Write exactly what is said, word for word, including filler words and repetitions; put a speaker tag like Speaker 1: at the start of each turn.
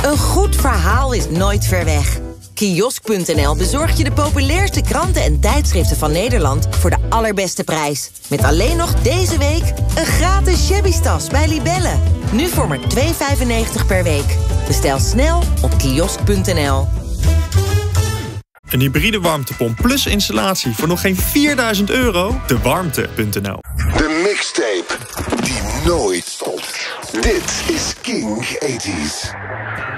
Speaker 1: Een goed verhaal is nooit ver weg. Kiosk punt n l bezorgt je de populairste kranten en tijdschriften van Nederland voor de allerbeste prijs. Met alleen nog deze week een gratis shabby-tas bij Libelle. Nu voor maar twee vijfennegentig per week. Bestel snel op kiosk punt n l.
Speaker 2: Een hybride warmtepomp plus installatie voor nog geen vierduizend euro? De warmte punt n l.
Speaker 3: De mixtape die nooit stopt. Dit is King tachtig.